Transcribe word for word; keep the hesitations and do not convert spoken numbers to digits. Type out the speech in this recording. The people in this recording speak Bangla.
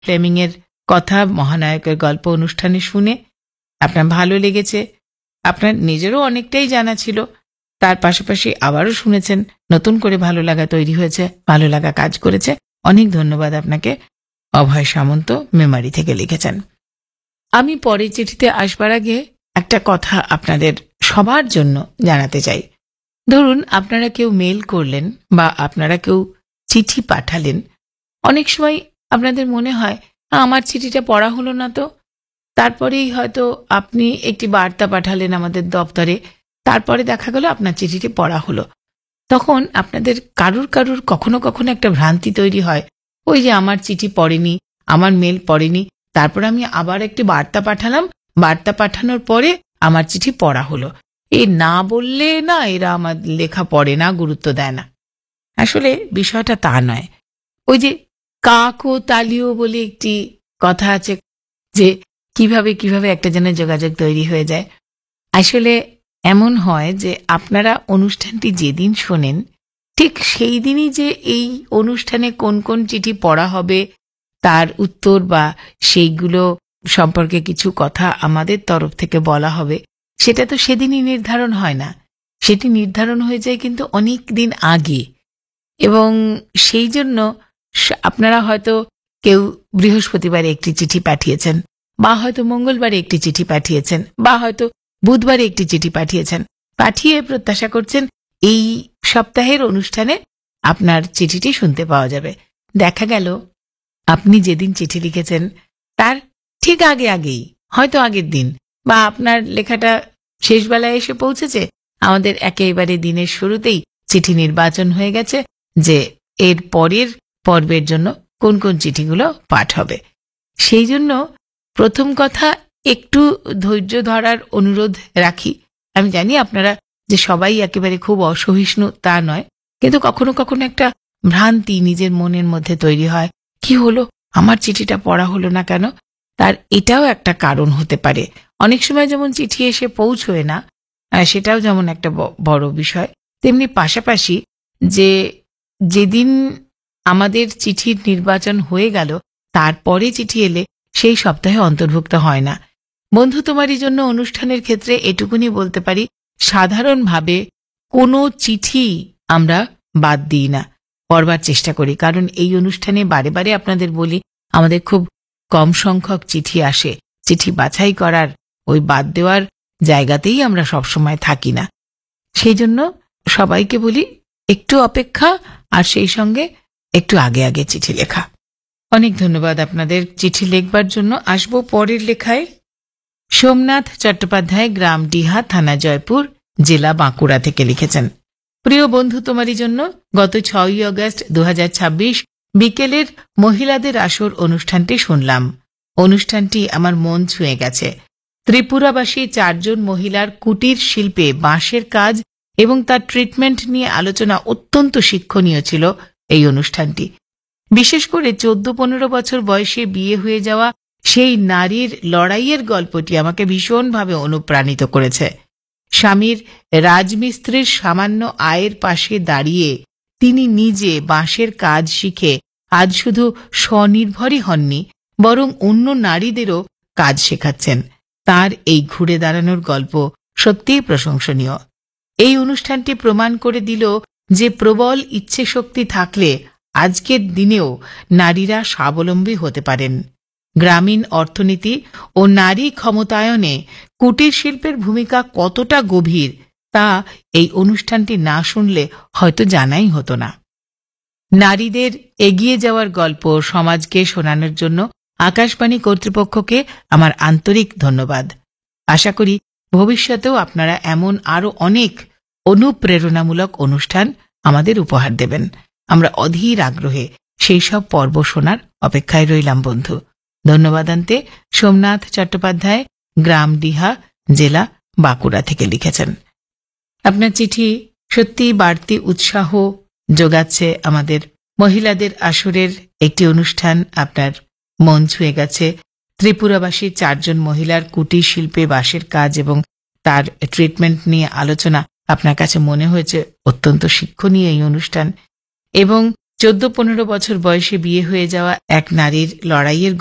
ফ্লেমিং এর কথা মহানায়কের গল্প অনুষ্ঠানে শুনে আপনার ভালো লেগেছে, আপনার নিজেরও অনেকটাই জানা ছিল, তার পাশাপাশি আবারও শুনেছেন, নতুন করে ভালো লাগা তৈরি হয়েছে, ভালো লাগা কাজ করেছে। অনেক ধন্যবাদ আপনাকে। অভয় সামন্ত মেমারি থেকে লিখেছেন। আমি পরের চিঠিতে আসবার আগে একটা কথা আপনাদের সবার জন্য জানাতে চাই। ধরুন আপনারা কেউ মেল করলেন বা আপনারা কেউ চিঠি পাঠালেন, অনেক সময় আপনাদের মনে হয় আমার চিঠিটা পড়া হলো না তো, তারপরেই হয়তো আপনি একটি বার্তা পাঠালেন আমাদের দপ্তরে, তারপরে দেখা গেল আপনার চিঠিটি পড়া হলো। তখন আপনাদের কারুর কারুর কখনো কখনো একটা ভ্রান্তি তৈরি হয়, ওই যে আমার চিঠি পড়েনি, আমার মেল পড়েনি, তারপর আমি আবার একটি বার্তা পাঠালাম, বার্তা পাঠানোর পরে আমার চিঠি পড়া হলো। এই না বললে না এরা আমার লেখা পড়ে না, গুরুত্ব দেয় না। আসলে বিষয়টা তা নয়। ওই যে কাক ও তালিও বলে একটি কথা আছে, যে কিভাবে কিভাবে একটা যেন যোগাযোগ তৈরি হয়ে যায়। আসলে এমন হয় যে আপনারা অনুষ্ঠানটি যেদিন শোনেন ঠিক সেই দিনই যে এই অনুষ্ঠানে কোন কোন চিঠি পড়া হবে তার উত্তর বা সেইগুলো সম্পর্কে কিছু কথা আমাদের তরফ থেকে বলা হবে, সেটা তো সেদিনই নির্ধারণ হয় না। সেটি নির্ধারণ হয়ে যায় কিন্তু অনেক দিন আগে। এবং সেই জন্য আপনারা হয়তো কেউ বৃহস্পতিবারে একটি চিঠি পাঠিয়েছেন, বা হয়তো মঙ্গলবারে একটি চিঠি পাঠিয়েছেন, বা হয়তো বুধবারে একটি চিঠি পাঠিয়েছেন, পাঠিয়ে প্রত্যাশা করছেন এই সপ্তাহের অনুষ্ঠানে আপনার চিঠিটি শুনতে পাওয়া যাবে। দেখা গেল আপনি যেদিন চিঠি লিখেছেন তার ঠিক আগে আগেই, হয়তো আগের দিন, বা আপনার লেখাটা শেষ বেলায় এসে পৌঁছেছে, আমাদের একেবারে দিনের শুরুতেই চিঠি নির্বাচন হয়ে গেছে যে এর পরের পর্বের জন্য কোন কোন চিঠিগুলো পাঠ হবে। সেই জন্য প্রথম কথা একটু ধৈর্য ধরার অনুরোধ রাখি। আমি জানি আপনারা যে সবাই একেবারে খুব অসহিষ্ণু তা নয়, কিন্তু কখনো কখনো একটা ভ্রান্তি নিজের মনের মধ্যে তৈরি হয়, কি হলো আমার চিঠিটা পড়া হলো না কেন। তার এটাও একটা কারণ হতে পারে। অনেক সময় যেমন চিঠি এসে পৌঁছয় না, সেটাও যেমন একটা বড় বিষয়, তেমনি পাশাপাশি যে যেদিন আমাদের চিঠির নির্বাচন হয়ে গেল তারপরে চিঠি এলে সেই সপ্তাহে অন্তর্ভুক্ত হয় না। বন্ধু তোমারই জন্য অনুষ্ঠানের ক্ষেত্রে এটুকুনি বলতে পারি, সাধারণভাবে কোনো চিঠি আমরা বাদ দিই না, পড়বার চেষ্টা করি। কারণ এই অনুষ্ঠানে বারে বারে আপনাদের বলি আমাদের খুব কম সংখ্যক চিঠি আসে, চিঠি বাছাই করার ওই বাদ দেওয়ার জায়গাতেই আমরা সবসময় থাকি না। সেই জন্য সবাইকে বলি একটু অপেক্ষা, আর সেই সঙ্গে একটু আগে আগে চিঠি লেখা। অনেক ধন্যবাদ আপনাদের চিঠি লেখবার জন্য। আসবো পরের লেখায়। সোমনাথ চট্টোপাধ্যায়, গ্রাম ডিহা, থানা জয়পুর, জেলা বাঁকুড়া থেকে লিখেছেন। প্রিয় বন্ধু তোমারই জন্য গত ছয়ই আগস্ট দু হাজার ছাব্বিশ বিকেলের মহিলাদের আসর অনুষ্ঠানটি শুনলাম। অনুষ্ঠানটি আমার মন ছুঁয়ে গেছে। ত্রিপুরাবাসী চারজন মহিলার কুটির শিল্পে বাঁশের কাজ এবং তার ট্রিটমেন্ট নিয়ে আলোচনা অত্যন্ত শিক্ষণীয় ছিল এই অনুষ্ঠানটি। বিশেষ করে চোদ্দ পনেরো বছর বয়সে বিয়ে হয়ে যাওয়া সেই নারীর লড়াইয়ের গল্পটি আমাকে ভীষণভাবে অনুপ্রাণিত করেছে। স্বামীর রাজমিস্ত্রির সামান্য আয়ের পাশে দাঁড়িয়ে তিনি নিজে বাঁশের কাজ শিখে আজ শুধু স্বনির্ভরই হননি, বরং অন্য নারীদেরও কাজ শেখাচ্ছেন। তার এই ঘুরে দাঁড়ানোর গল্প সত্যিই প্রশংসনীয়। এই অনুষ্ঠানটি প্রমাণ করে দিল যে প্রবল ইচ্ছে শক্তি থাকলে আজকের দিনেও নারীরা স্বাবলম্বী হতে পারেন। গ্রামীণ অর্থনীতি ও নারী ক্ষমতায়নে কুটির শিল্পের ভূমিকা কতটা গভীর তা এই অনুষ্ঠানটি না শুনলে হয়তো জানাই হতো না। নারীদের এগিয়ে যাওয়ার গল্প সমাজকে শোনানোর জন্য আকাশবাণী কর্তৃপক্ষকে আমার আন্তরিক ধন্যবাদ। আশা করি ভবিষ্যতেও আপনারা এমন আরও অনেক অনুপ্রেরণামূলক অনুষ্ঠান আমাদের উপহার দেবেন। আমরা অধীর আগ্রহে সেই সব পর্ব শোনার অপেক্ষায় রইলাম বন্ধু। ধন্যবাদ আনতে সোমনাথ চট্টোপাধ্যায়, গ্রাম ডিহা, জেলা বাঁকুড়া থেকে লিখেছেন। আপনার চিঠি সত্যি বাড়তি উৎসাহ যোগাচ্ছে আমাদের। মহিলাদের আসরের একটি অনুষ্ঠান আপনার মন ছুঁয়ে গেছে। ত্রিপুরাবাসী চারজন মহিলার কুটির শিল্পে বাঁশের কাজ এবং তার ট্রিটমেন্ট নিয়ে আলোচনা আপনার কাছে মনে হয়েছে অত্যন্ত শিক্ষণীয় এই অনুষ্ঠান। এবং চোদ্দ পনেরো বছর বয়সে বিয়ে হয়ে যাওয়া এক নারীর লড়াইয়ের